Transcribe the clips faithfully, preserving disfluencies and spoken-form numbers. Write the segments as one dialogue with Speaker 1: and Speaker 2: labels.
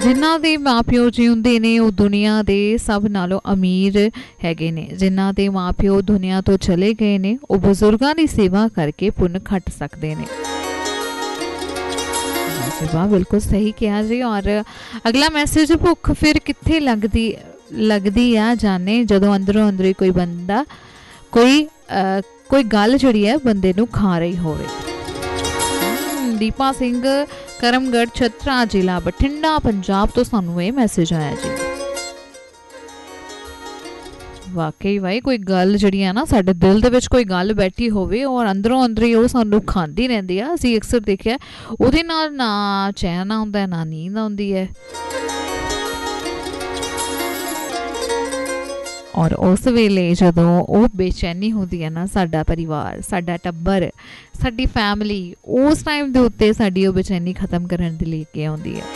Speaker 1: ਜਿਨ੍ਹਾਂ ਦੇ ਮਾਂ ਪਿਓ ਜਿਉਂਦੇ ਨੇ ਉਹ ਦੁਨੀਆ ਦੇ ਸਭ ਨਾਲੋਂ ਅਮੀਰ ਹੈਗੇ ਨੇ। ਜਿਨ੍ਹਾਂ ਦੇ ਮਾਂ ਪਿਓ ਦੁਨੀਆ ਤੋਂ ਚਲੇ ਗਏ ਨੇ ਉਹ ਬਜ਼ੁਰਗਾਂ ਦੀ ਸੇਵਾ ਕਰਕੇ ਪੁੰਨ ਖੱਟ ਸਕਦੇ ਨੇ। वाह बिल्कुल सही कहा जी। और अगला मैसेज, भुख फिर कित्थे लगदी लगदी आ जाने जदों अंदरों अंदर कोई बंदा कोई आ, कोई गल जिहड़ी है बंदे नूं खा रही होवे। दीपा सिंह करमगढ़ छत्रा जिला बठिंडा पंजाब तो सानू ये मैसेज आया जी। वाकई भाई कोई गल जिहड़ी है ना साडे दिल दे विच कोई गल बैठी होवे और अंदरों अंदर ही वो सानू खांदी रहिंदी आ। असीं अक्सर देखिआ उहदे नाल ना चैन आउंदा ना नींद आउंदी है। और उस वेले जदों वो बेचैनी होंदी है ना, साडा परिवार साडा टब्बर साडी फैमिली उस टाइम दे उत्ते साडी वो बेचैनी खत्म करन दे लेके आउंदी है।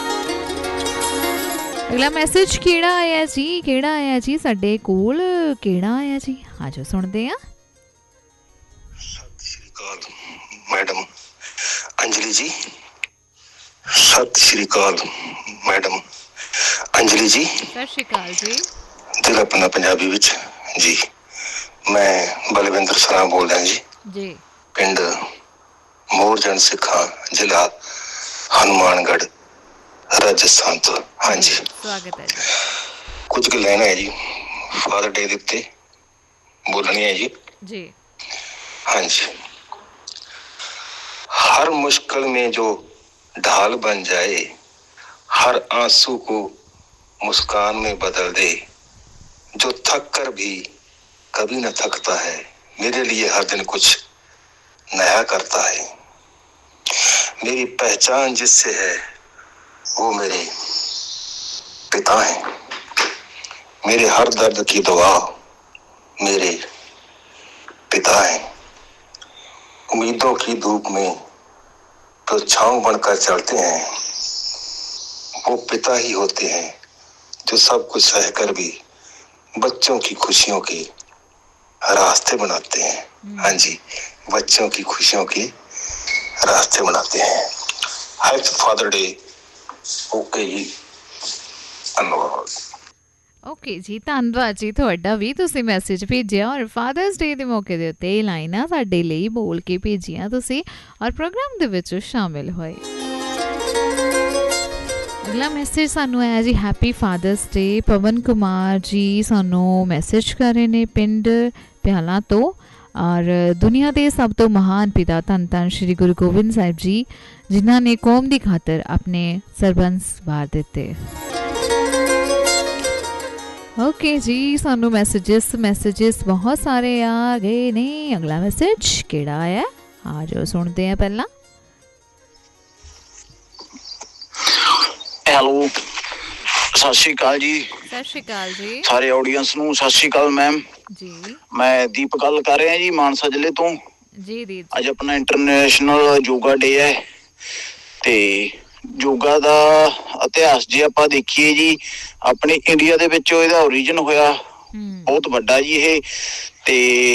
Speaker 1: अगला मैसेज केड़ा आया जी, केड़ा आया जी साडे कोल, केड़ा आया जी, आजो सुनदे आ।
Speaker 2: सत श्री अकाल मैडम अंजलि जी। सत श्री अकाल मैडम अंजलि जी।
Speaker 1: सत श्री अकाल जी।
Speaker 2: दिल अपना पंजाबी विच जी। मैं बलविंदर सरा बोल रहा जी
Speaker 1: जी।
Speaker 2: पिंड मोरजन सिखा जिला हनुमानगढ़ राजस्थान तो। हाँ जी
Speaker 1: स्वागत है जी।
Speaker 2: कुछ गल लेना है जी फादर डे दिते बोलनी है जी
Speaker 1: जी।
Speaker 2: हाँ जी। हर मुश्किल में जो ढाल बन जाए, हर आंसू को मुस्कान में बदल दे, जो थक कर भी कभी न थकता है, मेरे लिए हर दिन कुछ नया करता है। मेरी पहचान जिससे है वो मेरे पिता हैं। मेरे हर दर्द की दवा मेरे पिता हैं। उम्मीदों की धूप में तो छांव बनकर चलते हैं, वो पिता ही होते हैं जो सब कुछ सहकर भी बच्चों की खुशियों के रास्ते बनाते हैं। हाँ जी, बच्चों की खुशियों के रास्ते बनाते हैं। Happy father day. ओके जी, धन्यवाद।
Speaker 1: ओके जी, धन्यवाद जी तुहाडा भी, तुसीं मैसेज भेजिया और फादर्स डे के मौके दे उत्ते ये लाइनां साडे लई बोल के भेजियां तुसीं और प्रोग्राम दे विच शामिल होए। अगला मैसेज सानू आया जी, हैप्पी फादर्स डे। पवन कुमार जी सानू मैसेज कर रहे ने पिंड प्याला तो, और दुनिया के सब तो महान पिता धन धन श्री गुरु गोबिंद साहिब जी जिन्हों ने कौम की खातर अपने सरबंस वार दिते। ओके जी, सानू मैसेजेस मैसेजेस बहुत सारे आ गए ने। अगला मैसेज केड़ा आया आ जाओ सुनते हैं पहला।
Speaker 3: हेलो सत श्री अकाल जी।
Speaker 1: सत श्री अकाल जी
Speaker 3: सारे ऑडियंस नू सत श्री अकाल मैम
Speaker 1: जी।
Speaker 3: मैं दीप गल कर रहा जी मानसा जिले तो
Speaker 1: जी। दीप
Speaker 3: अज अपना इंटरनेशनल योगा डे है ते योगा दा इतिहास जे आपां देखिए जी अपने इंडिया दे विच इहदा ओरिजिन होया बहुत वड्डा जी ये ते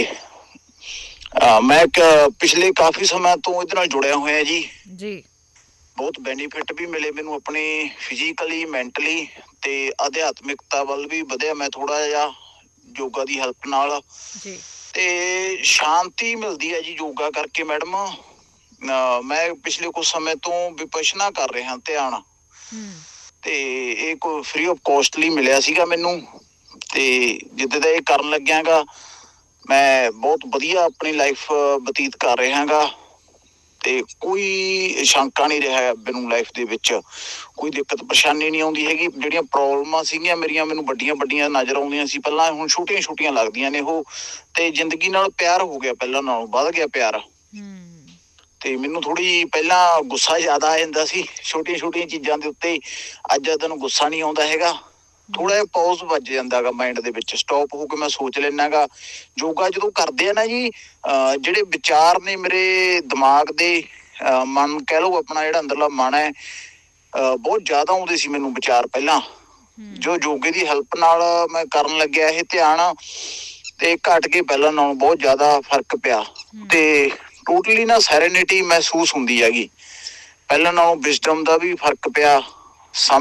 Speaker 3: आ, मैं पिछले काफी समय तो इहदे नाल जुड़िया होया जी
Speaker 1: जी।
Speaker 3: बहुत बेनीफिट भी मिले मैनू अपने फिजिकली मैंटली ते अध्यात्मिकता वाल भी वधिया मैं थोड़ा जिहा योगा की हेल्प नाल
Speaker 1: जी
Speaker 3: ते शांति मिलती है जी योगा करके मैडम। मैं पिछले कुछ समय तो विपशना कर रहा ध्यान ते ये कोई फ्री ऑफ कॉस्टली मिलिया सीगा मैनू ते जिद्दे दा ये करन लग्या गा मैं बहुत वधिया अपनी लाइफ बतीत कर रहा गा ते कोई शंका नहीं रहा मैनू लाइफ दे विच कोई दिक्कत परेशानी नहीं आउंदी हैगी। जिहड़ियां प्रॉब्लमां सीगीआं मेरियां मैनू वड्डियां वड्डियां नज़र आउंदियां सी पहलां, हुण छोटियां छोटियां लगदियां ने ओह ते जिंदगी नाल प्यार हो गया पहलां नालों वध गया प्यार। ते मैनू थोड़ी पहलां गुस्सा ज़्यादा आ जांदा सी छोटियां छोटियां चीज़ां दे उत्ते, अज दिन गुस्सा नहीं आउंदा हैगा। थोड़ा जिहा पॉज वज जांदा गा माइंड दे विच, स्टॉप हो के मैं सोच लैना गा। योगा जदों करदे आ ना जी जिहड़े विचार ने मेरे दिमाग दे मन कह लो अपना जिहड़ा अंदरला मन है बहुत ज़्यादा आउंदे सी मैनू विचार पहलां। जो योगे की हैल्प नाल मैं करन लग्या ये ध्यान ते घट के पहलां नालों बहुत ज़्यादा फर्क पिया ते टोटली ना सैरेनिटी महसूस हुंदी हैगी। पहलां नालों विजडम दा भी फर्क पिया।